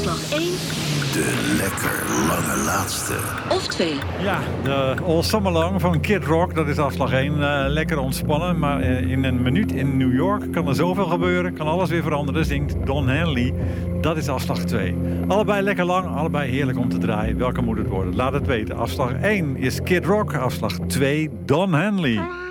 afslag 1. De lekker lange laatste. Of 2. Ja, de All Summer Long van Kid Rock, dat is afslag 1. Lekker ontspannen, maar in een minuut in New York kan er zoveel gebeuren. Kan alles weer veranderen, zingt Don Henley. Dat is afslag 2. Allebei lekker lang, allebei heerlijk om te draaien. Welke moet het worden? Laat het weten. Afslag 1 is Kid Rock, afslag 2 Don Henley.